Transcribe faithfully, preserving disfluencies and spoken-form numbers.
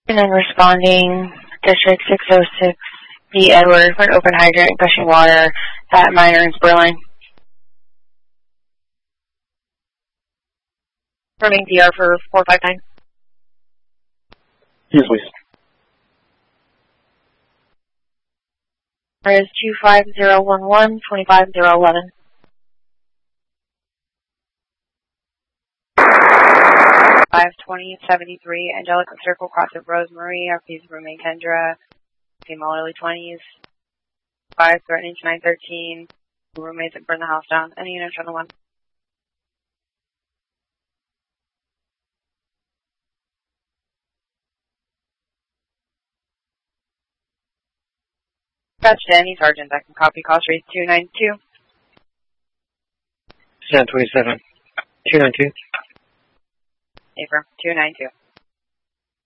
And then responding, District six oh six B Edward for an open hydrant gushing water at Minor and Spurline. Running D R for four five nine. Yes, please. There is two five zero one one, two five zero one one. five twenty seventy-three, Angelica Circle, Cross of Rosemary, R P's roommate Kendra, female early twenties, five threatening to nine thirteen, roommates that burn the house down, any units on the one. That's Danny Sergeant, I can copy call street two nine two. San twenty-seven, two nine two. Affirm, two nine two.